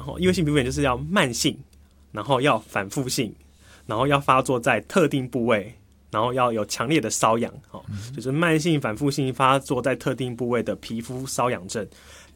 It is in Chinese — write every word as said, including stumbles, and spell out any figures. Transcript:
异位性皮肤炎就是要慢性，然后要反复性，然后要发作在特定部位，然后要有强烈的瘙痒，就是慢性反复性发作在特定部位的皮肤瘙痒症。